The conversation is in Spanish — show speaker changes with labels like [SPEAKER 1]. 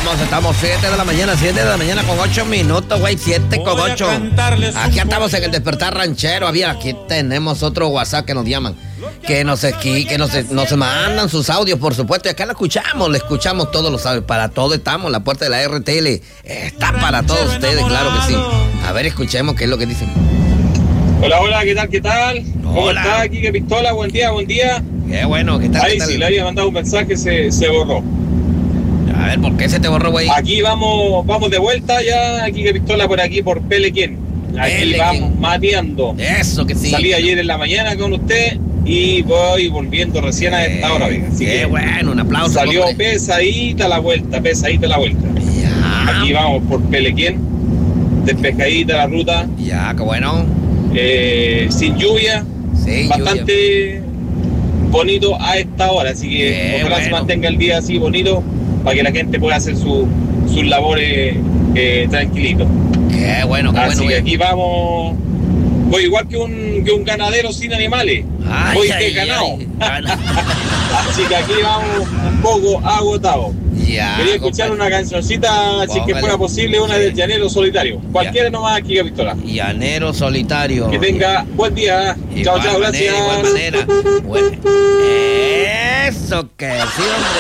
[SPEAKER 1] Estamos 7 de la mañana con 8 minutos, güey, 7 con 8. Aquí estamos en el Despertar Ranchero. Aquí tenemos otro WhatsApp que nos llaman, que nos mandan sus audios, por supuesto, y acá le escuchamos todos los audios. Para todo estamos, la puerta de la RTL está para todos ustedes, claro que sí. A ver, escuchemos qué es lo que dicen.
[SPEAKER 2] Hola, ¿qué tal? ¿Cómo está? Aquí que Pistola, buen día.
[SPEAKER 1] Qué bueno, ¿qué tal?
[SPEAKER 2] Ahí sí, le había mandado un mensaje, se borró.
[SPEAKER 1] A ver, ¿por qué se te borró, güey?
[SPEAKER 2] Aquí vamos de vuelta ya, aquí que Pistola por aquí, por Pelequén. Aquí vamos mateando.
[SPEAKER 1] Eso que sí.
[SPEAKER 2] Salí ayer en la mañana con usted y voy volviendo recién a esta hora, venga. Así
[SPEAKER 1] qué bueno, un aplauso.
[SPEAKER 2] Salió pesadita la vuelta.
[SPEAKER 1] Ya.
[SPEAKER 2] Aquí vamos por Pelequén, despejadita la ruta.
[SPEAKER 1] Ya, qué bueno.
[SPEAKER 2] Sin lluvia,
[SPEAKER 1] sí,
[SPEAKER 2] bastante bonito a esta hora, así que ojalá se mantenga el día así bonito para que la gente pueda hacer sus labores tranquilito.
[SPEAKER 1] Qué bueno,
[SPEAKER 2] así que
[SPEAKER 1] bien.
[SPEAKER 2] aquí vamos, voy igual que un ganadero sin animales, voy de ganado. Así que aquí vamos un poco agotados.
[SPEAKER 1] Ya,
[SPEAKER 2] quería escuchar una cancioncita, si que fuera posible, una del Llanero Solitario. Cualquiera nomás aquí, Pistola.
[SPEAKER 1] Llanero Solitario.
[SPEAKER 2] Que tenga buen día. Chao, gracias.
[SPEAKER 1] De igual manera. Bueno, eso que sí, hombre.